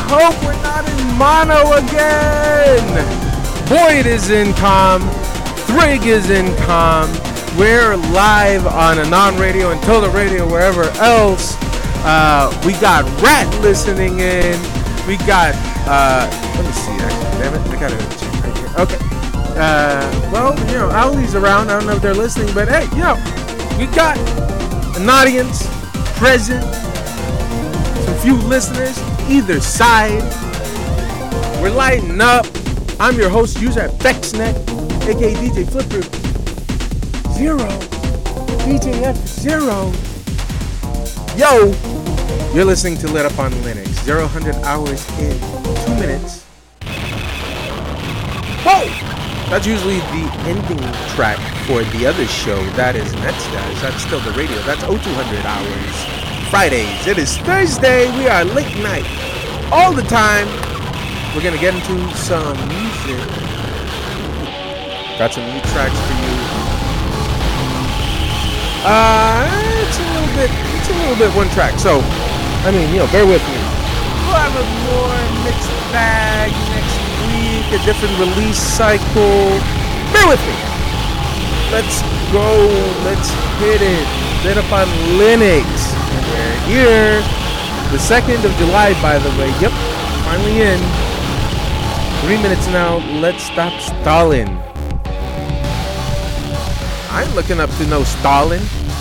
hope we're not in mono again. Boyd is in comm. Thrig is in comm. We're live on a non-radio and Total Radio, wherever else. We got Rat listening in. We got, let me see, actually, damn it, I gotta check right here. Okay. Well, Owlie's around. I don't know if they're listening, but hey, we got an audience present. Some few listeners, either side. We're lighting up. I'm your host, user at FexNet, aka DJ Flipper Zero, DJ F0. Yo, you're listening to Lit Up on Linux. 0-100 hours in 2 minutes. Whoa! That's usually the ending track for the other show. That is NetStash. That's still the radio. That's 0200 hours. Fridays. It is Thursday. We are late night all the time. We're going to get into some music. Got some new tracks for you. It's a little bit one track. So, bear with me. We'll have a more mixed bag next week, a different release cycle. Bear with me. Let's go. Let's hit it. Lit Up on Linux. We're here. The 2nd of July, by the way. Yep. Finally in. 3 minutes now. Let's stop stalling. I ain't looking up to no stalling.